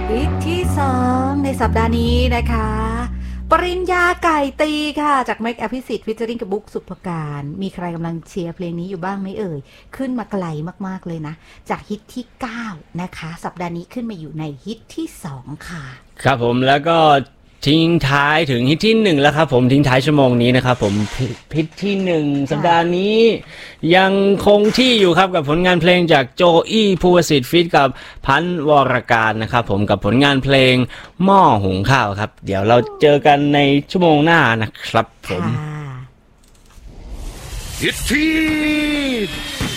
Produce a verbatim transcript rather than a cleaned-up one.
ฮิตที่สองในสัปดาห์นี้นะคะปริญญาไก่ตีค่ะจากแม็กอภิสิทธิ์ฟิชเจอริ่งกับบุ๊กสุภการมีใครกำลังเชียร์เพลงนี้อยู่บ้างไหมเอ่ยขึ้นมาไกลมากๆเลยนะจากฮิตที่เก้านะคะสัปดาห์นี้ขึ้นมาอยู่ในฮิตที่สองค่ะครับผมแล้วก็ทิ้งท้ายถึงฮิตที่หนึ่งแล้วครับผมทิ้งท้ายชั่วโมงนี้นะครับผมฮิตที่หนึ่งสัปดาห์นี้ยังคงที่อยู่ครับกับผลงานเพลงจากโจอี้ภูวสิทธิ์ฟีทกับพันวรการนะครับผมกับผลงานเพลงหม้อหุงข้าวครับเดี๋ยวเราเจอกันในชั่วโมงหน้านะครับผมฮิตฟีท